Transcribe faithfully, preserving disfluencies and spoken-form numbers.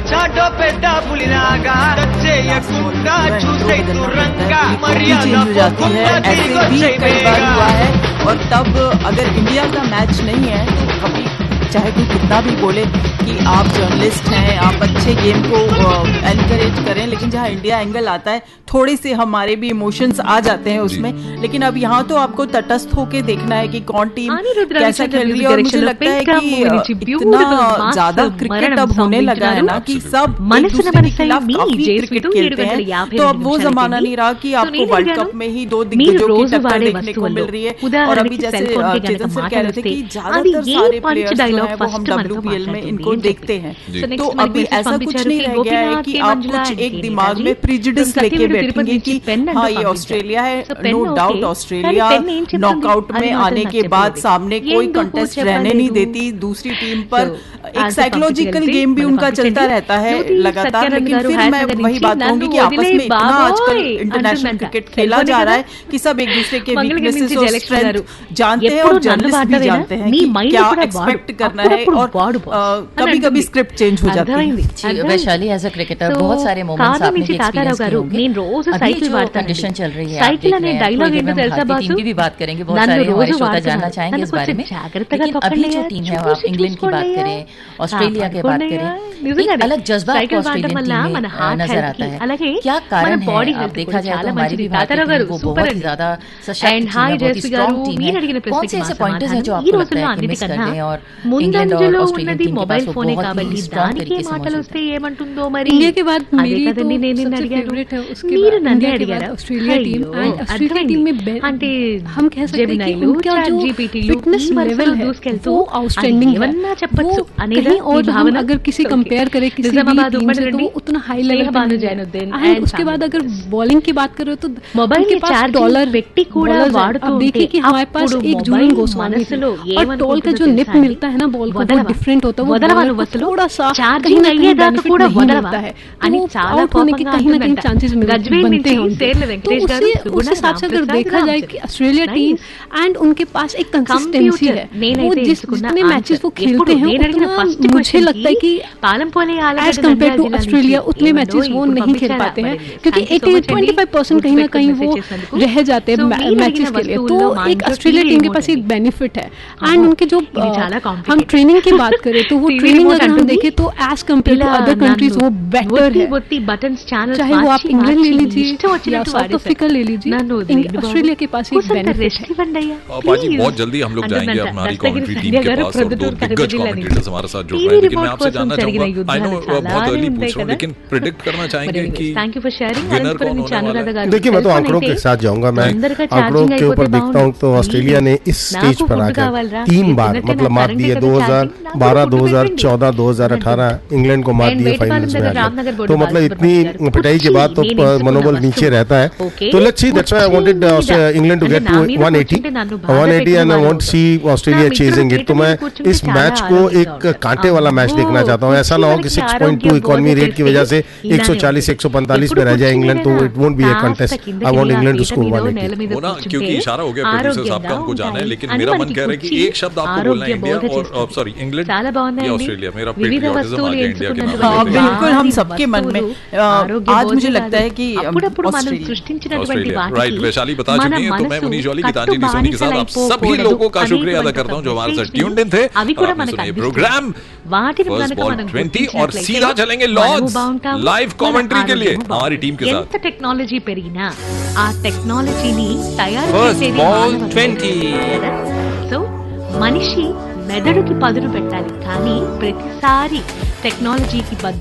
చాటో పెద్ద పులిలాగా వచ్చేయకుండా చూసే దురంగా మర్యాద और तब अगर इंडिया का मैच नहीं है तो कभी चाहे कोई कितना भी बोले कि आप जर्नलिस्ट हैं, आप अच्छे गेम को एनकरेज करें, लेकिन जहाँ इंडिया एंगल आता है थोड़े से हमारे भी इमोशंस आ जाते हैं उसमें। लेकिन अब यहाँ तो आपको तटस्थ होके देखना है कि कौन टीम कैसा खेल रही है। और मुझे लगता है कि इतना ज्यादा क्रिकेट अब होने लगा है ना कि सब एक दूसरे के खिलाफ काफी क्रिकेट खेलते हैं, तो अब वो जमाना नहीं रहा कि आपको वर्ल्ड कप में ही दो दिग्गजों की टक्कर देखने को मिल रही है। और अभी जैसे चेतन सर कह रहे थे कि ज्यादातर सारे प्लेयर्स जो हैं वो हम डब्ल्यूपीएल में इनको देखते हैं, तो अभी ऐसा कुछ नहीं रह गया है कि आप कुछ एक दिमाग में प्रिजुडिस लेके बैठेंगे कि हाँ ये ऑस्ट्रेलिया है, नो डाउट ऑस्ट्रेलिया नॉकआउट में आने के बाद सामने कोई कंटेस्ट रहने नहीं देती दूसरी टीम पर। एक साइकोलॉजिकल गेम भी उनका चलता रहता है लगातार। लेकिन फिर मैं वही बात कहूंगी कि आपस में इतना आजकल इंटरनेशनल क्रिकेट खेला जा रहा है कि सब एक दूसरे के वीकनेसेस और स्ट्रेंथ जानते हैं और जर्नलिस्ट भी जानते हैं कि क्या एक्सपेक्ट करना है, और कभी कभी स्क्रिप्ट चेंज हो जाती है। वैशाली एज अ क्रिकेटर बहुत सारे मोमेंट्स आपने एक्सपीरियंस किए होंगे। अभी जो कंडीशन चल रही है आप देख रहे हैं, थोड़ी देर में हम भारतीय टीम की भी बात करेंगे, बहुत सारे हमारे श्रोता जानना चाहेंगे इस बारे में। लेकिन अभी जो टीम है आप इंग्लैंड की बात करें, ऑस्ट्रेलिया की बात करें, एक अलग जज्बा आपको ऑस्ट्रेलियन टीम में नजर आता है। क्या कारण है? आप देखा जाए तो हमारी भी भारतीय टीम को बहुत ही ज्यादा सशक्त टीम है, बहुत ही स्ट्रॉन्ग टीम है। कौन से ऐसे पॉइंटर्स हैं जो आपको लगता है कि मिस कर रहे हैं और इंग्लैंड और ऑस्ट्रेलियन टीम के पास वो बहुत ही स्ट्रॉन्ग तरीके से मौजूद है? इंडिया के बाद मेरी तो सबसे फेवरेट है उसके बाद इंडिया के बाद Australia team. And Australia team में हम कह सकते हैं कि उनका जो फिटनेस लेवल है वो आउटस्टैंडिंग है। वो कहीं और हम अगर किसी कंपेयर करें किसी भी टीम से तो वो उतना हाई लेवल पे नहीं है। एंड उसके बाद अगर बॉलिंग की बात करें तो उनके पास डॉलर व्यक्ति अब देखिए कि हमारे पास एक जूलियन गोस्वामी और टॉल का जो निप मिलता है ना बॉल को वो डिफरेंट होता है, वो थोड़ा सा कहीं ना कहीं बेनिफिट नहीं मिलता है, तो आउट होने के कहीं ना कहीं चांसेस बनते हैं। तो उसी उस हिसाब से अगर देखा जाए कि ऑस्ट्रेलिया टीम एंड उनके पास एक कंसिस्टेंसी है, वो जिस जितने मैचेस वो खेलते हैं उतना मुझे लगता है कि एज कम्पेयर टू ऑस्ट्रेलिया उतने मैचेस वो नहीं खेल पाते हैं, क्योंकि एटी ट्वेंटी फाइव परसेंट कहीं ना कहीं वो रह जाते हैं मैचेस के लिए। तो एक ऑस्ट्रेलिया टीम के पास एक बेनिफिट है। एंड उनके जो हम ट्रेनिंग की बात करें तो वो ट्रेनिंग अगर हम देखें तो as compare to other countries वो बेटर है। चाहे वो आप इंग्लैंड ले लीजिए या साउथ अफ्रीका ले लीजिए, ऑस्ट्रेलिया के पास एक बेनिफिट है। पाजी बहुत जल्दी हम लोग जाएंगे हमारी कमेंट्री टीम के पास और दो दिग्गज कमेंटेटर्स हमारे साथ जुड़ रहे हैं। लेकिन मैं आपसे जानना चाहूंगा, आई नो बहुत अर्ली पूछ रहा हूं, लेकिन प्रेडिक्ट करना चाहेंगे कि विनर कौन होने वाला है? देखिए मैं तो आंकड़ों के साथ जाऊंगा। मैं आंकड़ों के ऊपर देखता हूं तो ऑस्ट्रेलिया ने इस स्टेज पर आकर तीन बार मतलब मात दी है, दो हज़ार बारह, दो हज़ार चौदह, दो हज़ार अठारह इंग्लैंड को मात दिए फाइनल्स में आकर। तो मतलब इतनी पिटाई के बाद तो मनोबल नीचे रहता है। तो let's see, that's why I wanted England to get to one eighty and I want see Australia chasing it. तो मैं इस मैच को एक कांटे वाला मैच देखना चाहता हूं। ऐसा ना हो कि six point two economy rate की वजह से एक सौ चालीस एक सौ पैंतालीस पे रह जाए इंग्लैंड, तो it won't be a contest. I want England to score one eighty. वो ना क्योंकि इशारा हो गया प्रोड्यूसर साहब का, हमको जाना है, लेकिन मेरा मन कह रहा है कि एक शब्द आपको बोलना है, इंडिया और सॉरी इंग्लैंड या ऑस्ट्रेलिया। मेरा पेट्रियोटिज्म आ गया इंडिया के नाम पे। बिल्कुल हम सबके मन में आज मुझे लगता है कि ऑस्ट्रेलिया राइट। वैशाली बता चुकी हैं, तो मैं मुनीश जॉली, गीतांजलि सोनी के साथ आप सभी लोगों का शुक्रिया अदा करता हूं जो हमारे साथ ट्यून्ड इन थे। आपने सुना ये प्रोग्राम फर्स्ट बॉल ट्वेंटी और सीधा चलेंगे लॉर्ड्स लाइव कमेंट्री के लिए हमारी टीम के साथ। టెక్నాలజీ పెరిగినా ఆ టెక్నాలజీని తయారు ఫస్ట్ బాల్ ట్వంటీ. సో మనిషి మెదడుకి పదును పెట్టాలి, కానీ ప్రతిసారి టెక్నాలజీకి